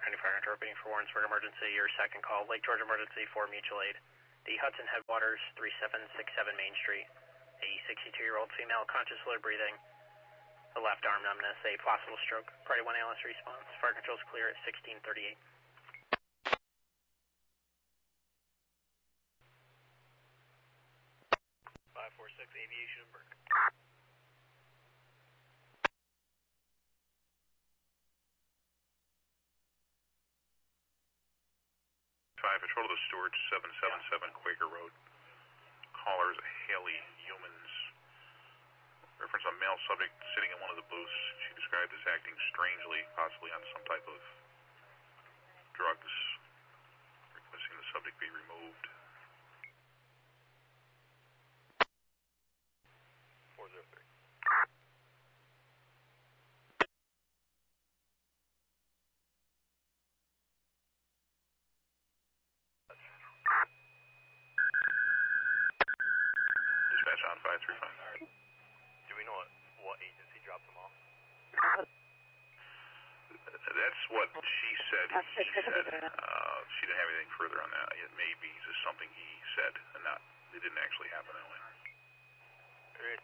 County Fire Control repeating for Warrensburg emergency, your second call, Lake George emergency for mutual aid. The Hudson Headwaters 3767 Main Street. A 62-year-old female, conscious, slow breathing, the left arm numbness, a possible stroke. Party 1 ALS response. Fire control is clear at 1638. 546 Aviation and Burke. Patrol to the Stewart, 777 Quaker Road. Callers Haley Humans. Reference a male subject sitting in one of the booths. She described as acting strangely, possibly on some type of drugs. Requesting the subject be removed. 403. Dispatch on 535. Do we know what agency dropped them off? That's what she said. He said. She didn't have anything further on that. It may be just something he said, and it didn't actually happen that way. Great.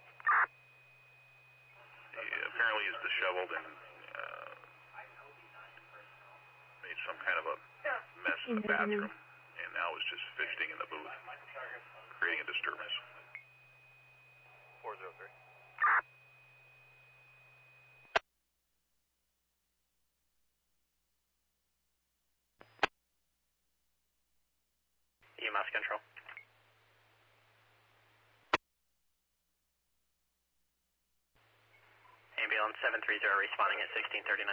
Apparently he's disheveled and made some kind of a mess in the bathroom, and now is just fidgeting in the booth, creating a disturbance. 403. EMS control. Ambulance 730 responding at 1639.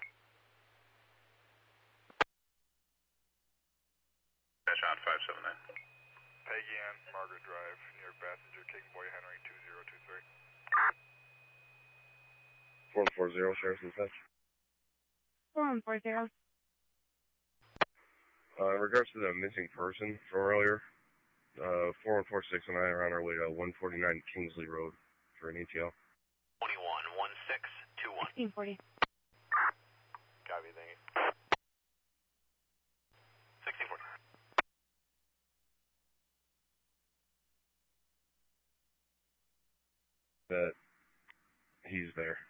Dispatch on 579. Peggy Ann, Margaret Drive, near passenger King Boy Henry 2023. 4140, Sheriff's Dispatch. 4140. In regards to the missing person from earlier, 41469 are on our way to 149 Kingsley Road for an ETL. 211621. 1640. Copy, thank you. 1640. That he's there.